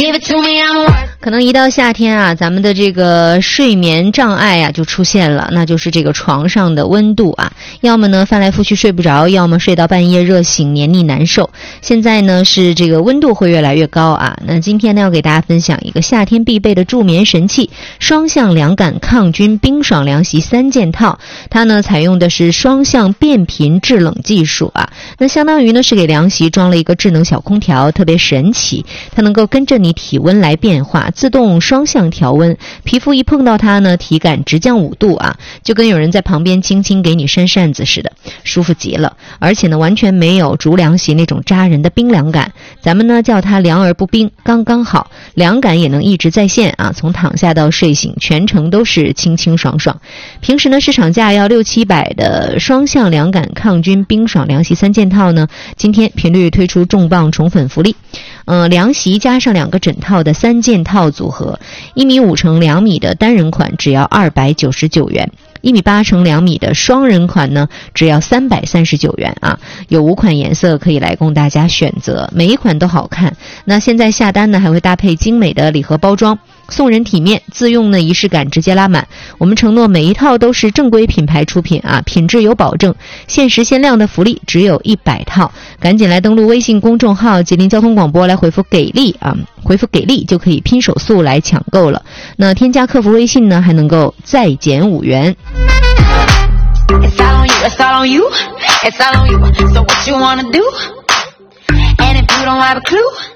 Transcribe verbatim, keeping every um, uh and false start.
可能一到夏天啊，咱们的这个睡眠障碍啊就出现了，那就是这个床上的温度啊，要么呢翻来覆去睡不着，要么睡到半夜热醒黏腻难受。现在呢是这个温度会越来越高啊，那今天呢要给大家分享一个夏天必备的助眠神器——双向凉感抗菌冰爽凉席三件套。它呢采用的是双向变频制冷技术啊，那相当于呢是给凉席装了一个智能小空调，特别神奇，它能够跟着你体温来变化，自动双向调温，皮肤一碰到它呢，体感直降五度啊，就跟有人在旁边轻轻给你扇扇子似的，舒服极了。而且呢，完全没有竹凉席那种扎人的冰凉感，咱们呢叫它凉而不冰，刚刚好，凉感也能一直在线啊，从躺下到睡醒，全程都是清清爽爽。平时呢，市场价要六七百的双向凉感抗菌冰爽凉席三件套呢，今天频率推出重磅宠粉福利。呃，凉席加上两个枕套的三件套组合，一米五乘两米的单人款只要二百九十九元，一米八乘两米的双人款呢只要三百三十九元啊，有五款颜色可以来供大家选择，每一款都好看。那现在下单呢还会搭配精美的礼盒包装，送人体面，自用呢仪式感直接拉满。我们承诺每一套都是正规品牌出品啊，品质有保证，限时限量的福利只有一百套，赶紧来登录微信公众号吉林交通广播来回复给力啊，回复给力就可以拼手速来抢购了。那添加客服微信呢还能够再减五元。 It's all on you, it's all on you, it's all on you. So what you wanna do? And if you don't have a clue